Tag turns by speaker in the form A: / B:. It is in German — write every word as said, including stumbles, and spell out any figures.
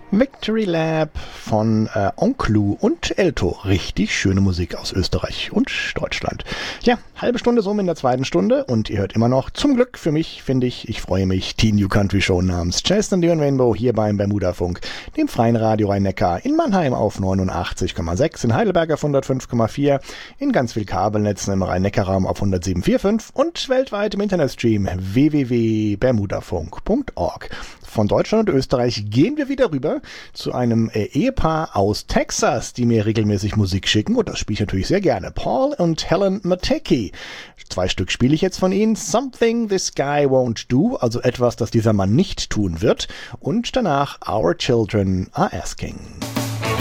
A: Victory Lab von äh, Onklu und Elto. Richtig schöne Musik aus Österreich und Deutschland. Ja, halbe Stunde so in der zweiten Stunde und ihr hört immer noch, zum Glück für mich, finde ich, ich freue mich, die New Country Show namens Chest and Rainbow hier beim Bermuda-Funk, dem freien Radio Rhein-Neckar, in Mannheim auf neunundachtzig Komma sechs, in Heidelberg auf hundertfünf Komma vier, in ganz viel Kabelnetzen im Rhein-Neckar-Raum auf hundertsieben Komma fünf und weltweit im Internetstream w w w punkt bermudafunk punkt org. Von Deutschland und Österreich gehen wir wieder rüber zu einem äh, Ehepaar aus Texas, die mir regelmäßig Musik schicken und das spiele ich natürlich sehr gerne. Paul und Helen Matecki. Zwei Stück spiele ich jetzt von ihnen. Something This Guy Won't Do, also etwas, das dieser Mann nicht tun wird. Und danach Our Children Are Asking.